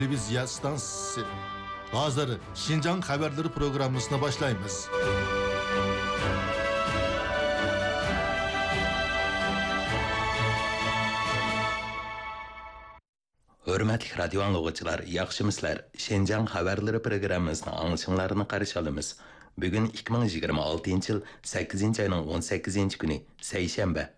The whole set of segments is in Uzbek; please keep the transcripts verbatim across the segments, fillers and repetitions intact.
Televizya stansiyası. Hazır Şincan Haberleri programmasına başlayınız. Hürmetli radyo anlıqçılar, yaxşımıslar. Şinjan Haberleri programmasının anlaşımlarını qarşı alımız. Bugün iki bin yigirma altıncı yıl sakkizinchi ayının o'n sakkizinchi kuni, Seyşembe.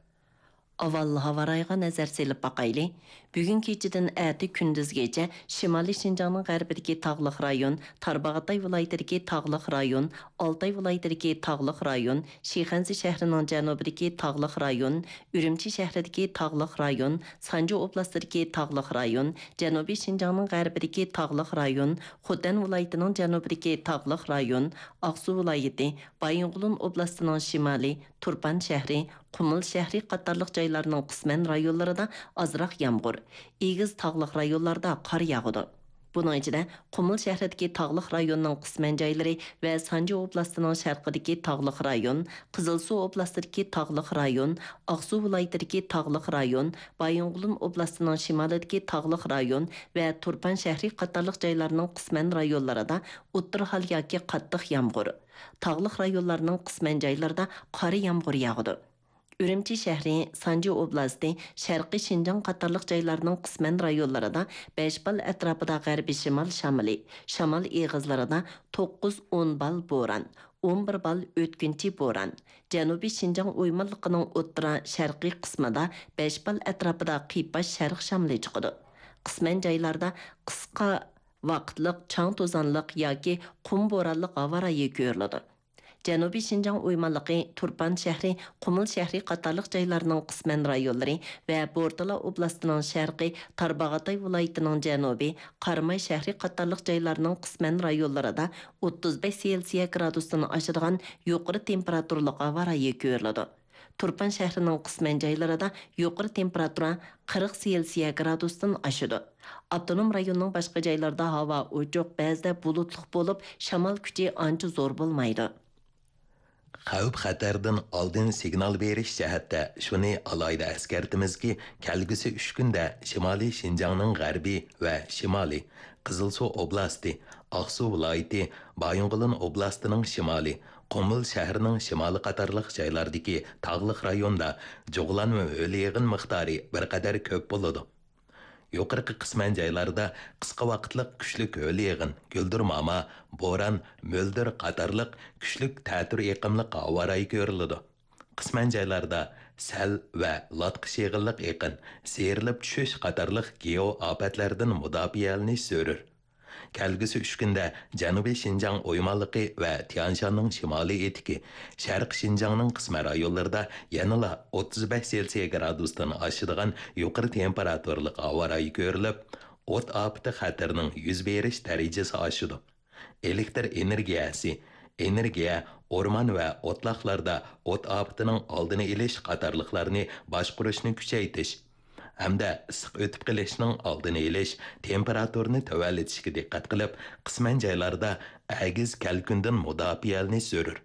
Aval havarayga nazar selip bakaylı. Bugün keçidin äti gündüzgece Şimali Şinjan'ın g'arbidagi tağlıq rayon, Tarbağatay vilayetidagi tağlıq rayon, Altay vilayetidagi tağlıq rayon, Şixansi şəhərinin janubidagi tağlıq rayon, Ürümçi şəhəridagi tağlıq rayon, Sanju oblastidagi tağlıq rayon, Janubiy Şinjan'ın g'arbidagi tağlıq rayon, Xotan vilayetining janubidagi tağlıq rayon, Aqsu vilayeti, Bayınqulun oblastının şimali, Turpan şəhəri, Qumul şəhəri qatarlıq joylarının qisman rayonlarida azroq yağmur, egiz tağlıq rayonlarda qar yağıdı. Bunun içinde Qumul şəhəridagi tağlıq rayonunun qisman joylari və Sanju oblastının şərqidagi tağlıq rayon, Qızılsu oblastidagi tağlıq rayon, Aqsu vilayetidagi tağlıq rayon, Bayınqulun oblastının şimalidagi tağlıq rayon və Turpan şəhəri qatarlıq joylarının qisman rayonlarida o'ttir hal yoki qattiq yağmur. Tağlıq rayonlarının qisman joylarida qor yağmur yağıdı. Ürümçi şəhəri, Sanju oblasti, Şərqi Şinjan qatarlıq joylarının qisman rayonlarida besh bal ətrafıda qərbi şimal şamali, şamal eğizlarida to'qqiz o'n bal bo'ron, o'n bir bal o'tkinchi bo'ron. Janubiy Şinjan o'ymalliqining o'ttira sharqiy qismida besh bal ətrafıda qipash sharq shamli chiqadi. Qisman joylarda qisqa vaqtliq chang to'zonliq yoki qum bo'ronliq havo rayi ko'riladi. Janubiy Şinjan o'ymanligi, Turpan şəhəri, Qumul şəhəri qatarlıq joylarının qisman rayonlari və Bortala oblastining sharqi, Tarbağatay viloyatining janubiy, Qarmay şəhəri qatarlıq joylarının qisman rayonlarida o'ttiz besh Selsiya gradusdan oshadigan yuqori temperaturli havo rayi ko'riladi. Turpan şəhərinin qisman joylarida yuqori temperatura qirq Selsiya gradusdan oshadi. Avtonom rayonning boshqa joylarida havo o'choq, ba'zida bulutliq bo'lib, shamol kuchi ancha zo'r bo'lmaydi. Xavf xatardan oldin signal berish jihatda shuni alayda eskartimizki, kelgusi uch kunda Shimoliy Şinjanning g'arbiy va shimoliy, Qizilsuv oblasti, Aqsu viloyati, Bayınqulun oblastining shimoliy, Qumul shahrining shimoli qatorliq joylardagi tog'liq rayonda jug'lan va o'li yig'in miqdori bir qadar ko'p bo'ladi. Yuqorqi qisman joylarda qisqa vaqtliq kuchlik o'li yig'in, guldirmama, bo'ron, mo'ldir qatorliq kuchlik ta'tir yiqimli havo rayi ko'riladi. Qisman joylarda sel va latqish yig'inliq yiqin, serilib tushish qatorliq geo ofatlardan mudofialanish zarur. Kelgusi uch kunda Janubiy Şinjan o'ymanligi va Tianshanning shimoliy etiki, Sharq Şinjanning qisman rayonlarida yanada o'ttiz besh Selsiya gradusdan oshadigan yuqori temperaturli havo rayi ko'rilib, o't ofati xatarining yuz berish darajasi oshadi. Elektr energiyasi, energiya, o'rmon va o'tloqlarda o't ofatining oldini olish qatorliqlarni boshqarishni kuchaytirish hamda issiq o'tib qilishning oldini olish, temperaturani tuvallatishga diqqat qilib, qisman joylarda agiz kalkundan mudofialanish zarur.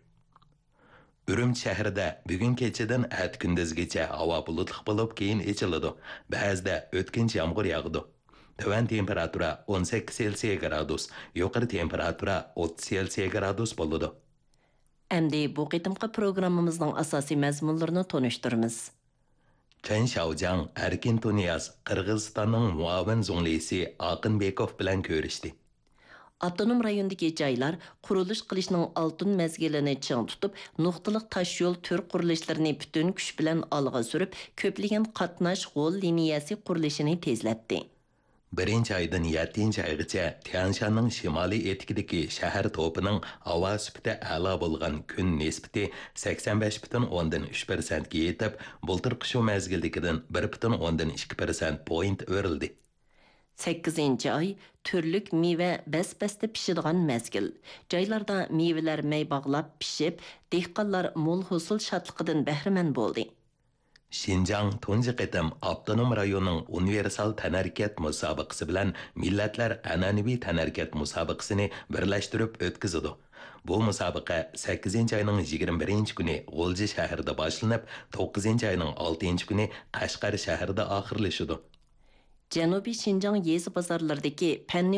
Ürümçi shahrida bugun kechadan at kunduzgacha havo bulutli bo'lib, keyin echiladi. Ba'zida o'tkinchi yomg'ir yog'di. Tuvan temperatura o'n sakkiz Selsiya gradus, yuqori temperatura o'ttiz Selsiya gradus bo'ladi. Endi bu qitimqi programmamizning asosiy mazmunlarini tonishtiramiz. Chen Xiaojiang Erkin Tuniyaz Qirg'izistonning muavin zo'nglisi Aqinbekov bilan ko'rishdi. Avtonom rayondagi joylar qurilish qilishning oltin mezgilini ching tutib, nuqtaliq tosh yo'l tür qurilishlarini butun kuch bilan olg'a surib, ko'plagan qatnash yo'l liniyasi qurilishini tezlatdi. Birinchi aydan yettinchi aygacha Tianshanning shimoliy etikidagi shahar to'pining havo sifati a'lo bo'lgan kun nisbati sakson besh butun o'ndan uch persent ga yetib, bultirqi shu mezgildagidan bir butun o'ndan ikki persent point o'rildi. sakkizinchi oy turlik meva bas-basda pishadigan mezgil. Joylarda mevalar may bog'lab pishib, dehqonlar mo'l hosil shodliqidan bahramand bo'ldi. Şinjan tunji qitim avtonom rayonning universal tanarkat musobaqasi bilan millatlar an'anaviy tanarkat musobaqasini birlashtirib o'tkazadi. Bu musobaqa sakkizinchi ayning yigirma birinchi kuni G'o'lji shahrida boshlanib, to'qqizinchi ayning oltinchi kuni Qashqar shahrida oxirlashadi. Janubiy Şinjan yezi bazarlarındaki fənni